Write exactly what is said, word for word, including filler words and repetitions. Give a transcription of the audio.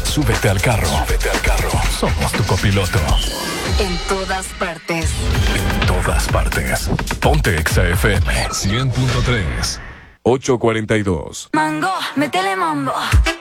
Súbete al carro. Súbete al carro. Somos tu copiloto. En todas partes. En todas partes. Ponte Exa F M cien punto tres. ocho cuarenta y dos. Mango, métele mambo.